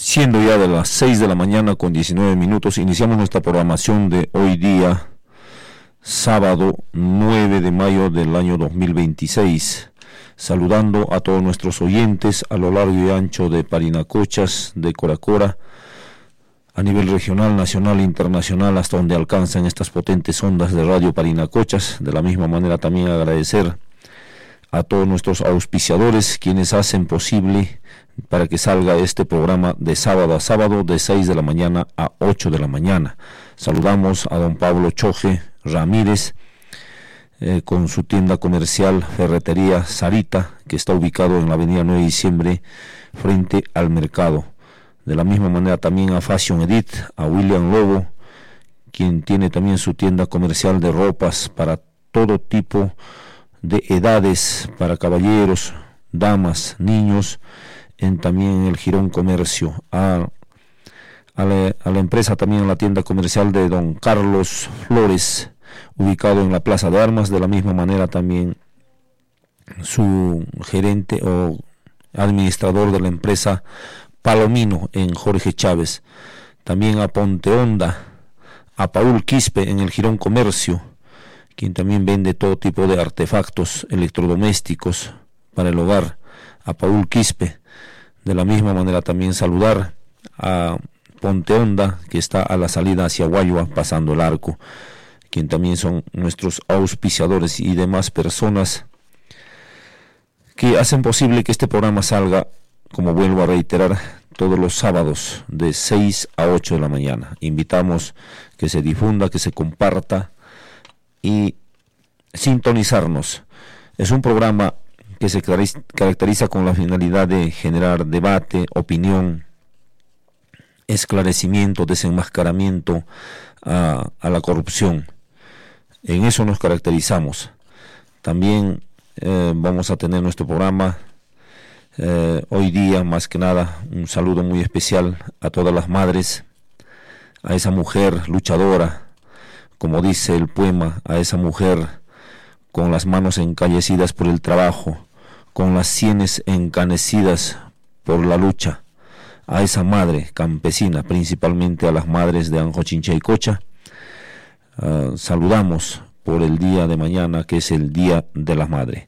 Siendo ya de las 6 de la mañana con 19 minutos, iniciamos nuestra programación de hoy día, sábado 9 de mayo del año 2026. Saludando a todos nuestros oyentes a lo largo y ancho de Parinacochas, de Coracora, a nivel regional, nacional e internacional, hasta donde alcanzan estas potentes ondas de Radio Parinacochas. De la misma manera también agradecer a todos nuestros auspiciadores, quienes hacen posible para que salga este programa de sábado a sábado, de 6 de la mañana a 8 de la mañana. Saludamos a don Pablo Choje Ramírez, con su tienda comercial Ferretería Sarita, que está ubicado en la avenida 9 de diciembre, frente al mercado. De la misma manera también a Fashion Edit, a William Lobo, quien tiene también su tienda comercial de ropas para todo tipo de edades, para caballeros, damas, niños, también en el Girón Comercio. A la empresa también, la tienda comercial de don Carlos Flores, ubicado en la Plaza de Armas. De la misma manera también su gerente o administrador de la empresa Palomino en Jorge Chávez. También a Ponte Honda, a Paul Quispe en el Girón Comercio, quien también vende todo tipo de artefactos electrodomésticos para el hogar, a Paul Quispe. De la misma manera también saludar a Ponte Honda, que está a la salida hacia Guayua, pasando el arco, quien también son nuestros auspiciadores y demás personas que hacen posible que este programa salga, como vuelvo a reiterar, todos los sábados de 6 a 8 de la mañana. Invitamos que se difunda, que se comparta y sintonizarnos. Es un programa que se caracteriza con la finalidad de generar debate, opinión, esclarecimiento, desenmascaramiento a la corrupción. En eso nos caracterizamos. También vamos a tener nuestro programa hoy día, más que nada, un saludo muy especial a todas las madres, a esa mujer luchadora, como dice el poema, a esa mujer con las manos encallecidas por el trabajo, con las sienes encanecidas por la lucha, a esa madre campesina, principalmente a las madres de Anjo Chinchaycocha. Saludamos por el día de mañana, que es el Día de la Madre.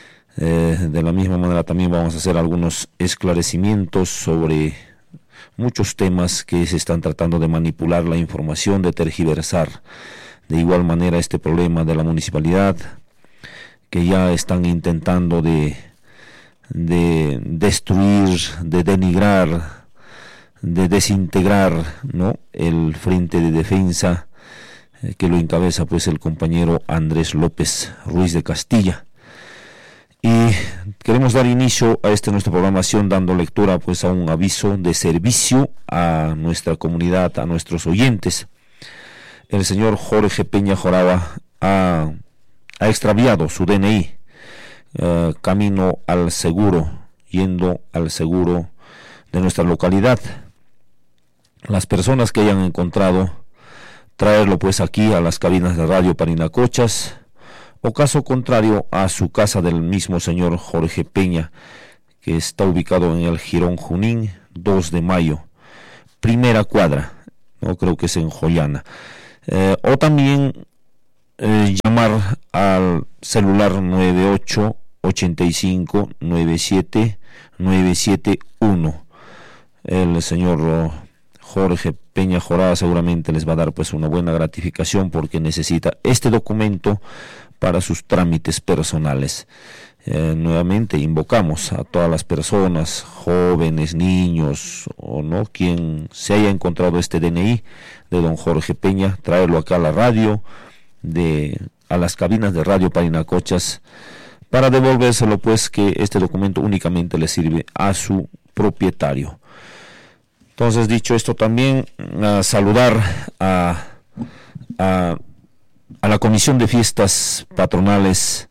De la misma manera también vamos a hacer algunos esclarecimientos sobre muchos temas que se están tratando de manipular la información, de tergiversar. De igual manera este problema de la municipalidad, que ya están intentando de destruir, de denigrar, de desintegrar, ¿no?, el frente de defensa que lo encabeza pues el compañero Andrés López Ruiz de Castilla. Y queremos dar inicio a nuestra programación dando lectura pues a un aviso de servicio a nuestra comunidad, a nuestros oyentes. El señor Jorge Peña Joraba ha extraviado su DNI, camino al seguro, yendo al seguro de nuestra localidad. Las personas que hayan encontrado, traerlo pues aquí a las cabinas de Radio Parinacochas, o caso contrario a su casa del mismo señor Jorge Peña, que está ubicado en el Girón Junín, 2 de mayo, primera cuadra, no creo que es en Joyana. O también llamar al celular 988597 el señor Jorge Peña Jorada seguramente les va a dar pues una buena gratificación, porque necesita este documento para sus trámites personales. Nuevamente invocamos a todas las personas, jóvenes, niños o no, quien se haya encontrado este DNI de don Jorge Peña, traerlo acá a la radio, a las cabinas de Radio Parinacochas, para devolvérselo pues, que este documento únicamente le sirve a su propietario. Entonces, dicho esto, también saludar a la Comisión de Fiestas Patronales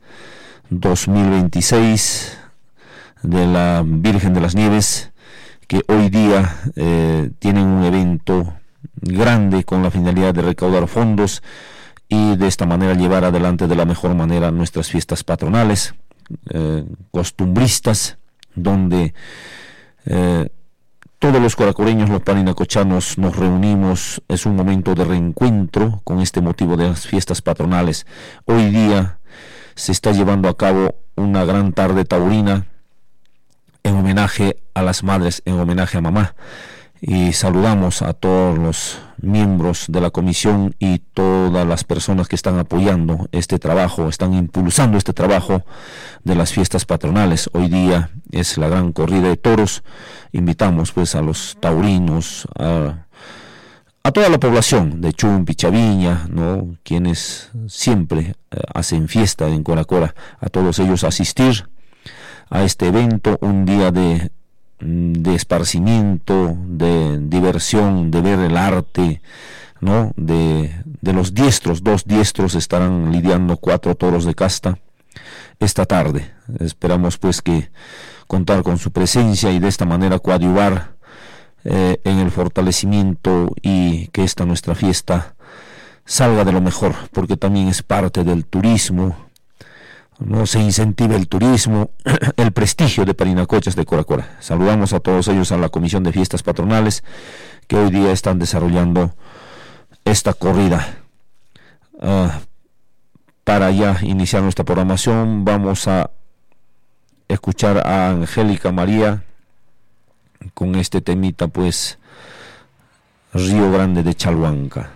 2026 de la Virgen de las Nieves, que hoy día tienen un evento grande con la finalidad de recaudar fondos y de esta manera llevar adelante de la mejor manera nuestras fiestas patronales, costumbristas, donde todos los coracoreños, los parinacochanos, nos reunimos. Es un momento de reencuentro con este motivo de las fiestas patronales. Hoy día se está llevando a cabo una gran tarde taurina en homenaje a las madres, en homenaje a mamá. Y saludamos a todos los miembros de la comisión y todas las personas que están apoyando este trabajo, están impulsando este trabajo de las fiestas patronales. Hoy día es la gran corrida de toros. Invitamos pues a los taurinos, a toda la población de Chumpi, Chaviña, ¿no?, quienes siempre hacen fiesta en Coracora, a todos ellos asistir a este evento, un día de esparcimiento, de diversión, de ver el arte, ¿no?, de los diestros. 2 diestros estarán lidiando 4 toros de casta esta tarde. Esperamos pues que contar con su presencia y de esta manera coadyuvar en el fortalecimiento y que esta nuestra fiesta salga de lo mejor, porque también es parte del turismo, no se incentive el turismo, el prestigio de Parinacochas de Coracora. Saludamos a todos ellos, a la Comisión de Fiestas Patronales, que hoy día están desarrollando esta corrida. Para ya iniciar nuestra programación, vamos a escuchar a Angélica María con este temita, pues, Río Grande de Chalhuanca.